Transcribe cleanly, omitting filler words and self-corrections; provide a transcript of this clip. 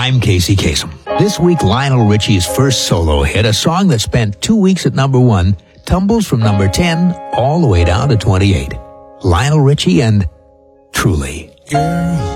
I'm Casey Kasem. This week, Lionel Richie's first solo hit, a song that spent 2 weeks at number 1, tumbles from number 10 all the way down to 28. Lionel Richie and Truly. Girl.